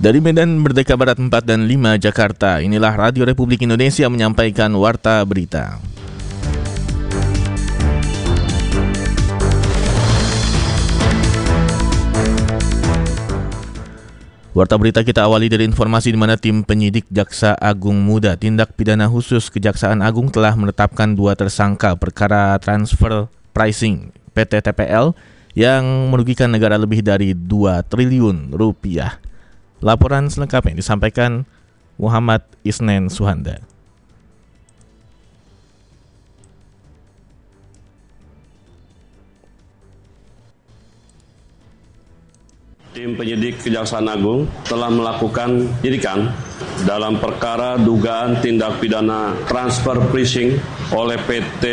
Dari Medan Merdeka Barat 4 dan 5 Jakarta, inilah Radio Republik Indonesia menyampaikan Warta Berita. Warta Berita kita awali dari informasi di mana tim penyidik Jaksa Agung Muda Tindak Pidana Khusus Kejaksaan Agung telah menetapkan 2 tersangka perkara transfer pricing PT TPL yang merugikan negara lebih dari 2 triliun rupiah. Laporan selengkapnya disampaikan Muhammad Isnen Suhanda. Tim penyidik Kejaksaan Agung telah melakukan penyidikan dalam perkara dugaan tindak pidana transfer pricing oleh PT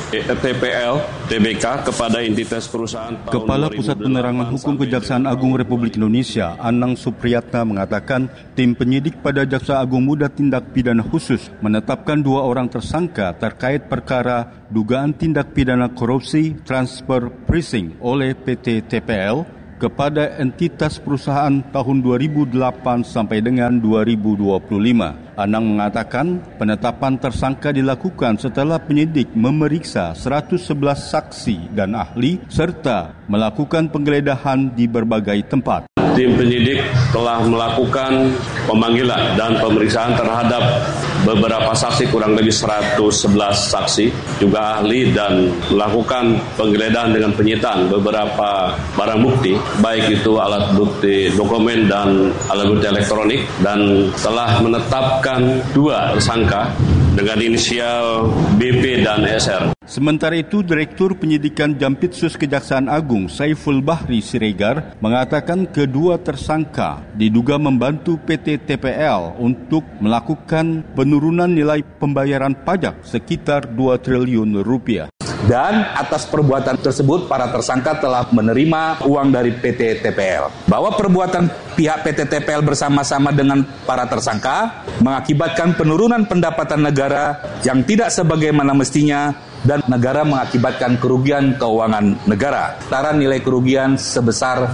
TPL Tbk kepada entitas perusahaan. Kepala Pusat Penerangan Hukum Kejaksaan Agung Republik Indonesia, Anang Supriyatna mengatakan tim penyidik pada Jaksa Agung Muda Tindak Pidana Khusus menetapkan 2 orang tersangka terkait perkara dugaan tindak pidana korupsi transfer pricing oleh PT TPL kepada entitas perusahaan tahun 2008 sampai dengan 2025. Anang mengatakan penetapan tersangka dilakukan setelah penyidik memeriksa 111 saksi dan ahli serta melakukan penggeledahan di berbagai tempat. Tim penyidik telah melakukan pemanggilan dan pemeriksaan terhadap beberapa saksi, kurang lebih 111 saksi, juga ahli, dan melakukan penggeledahan dengan penyitaan beberapa barang bukti, baik itu alat bukti dokumen dan alat bukti elektronik, dan telah menetapkan 2 tersangka dengan inisial BP dan SR. Sementara itu, Direktur Penyidikan Jampitsus Kejaksaan Agung Saiful Bahri Siregar mengatakan kedua tersangka diduga membantu PT TPL untuk melakukan penurunan nilai pembayaran pajak sekitar 2 triliun rupiah. Dan atas perbuatan tersebut para tersangka telah menerima uang dari PT TPL. Bahwa perbuatan pihak PT TPL bersama-sama dengan para tersangka mengakibatkan penurunan pendapatan negara yang tidak sebagaimana mestinya dan negara mengakibatkan kerugian keuangan negara. Antara nilai kerugian sebesar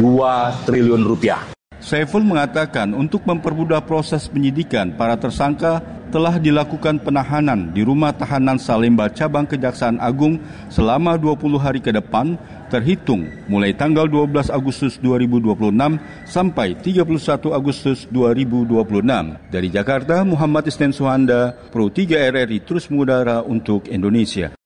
2 triliun rupiah. Saiful mengatakan untuk mempermudah proses penyidikan, para tersangka telah dilakukan penahanan di Rumah Tahanan Salemba Cabang Kejaksaan Agung selama 20 hari ke depan, terhitung mulai tanggal 12 Agustus 2026 sampai 31 Agustus 2026. Dari Jakarta, Muhammad Isnen Suhanda, Pro 3 RRI terus mengudara untuk Indonesia.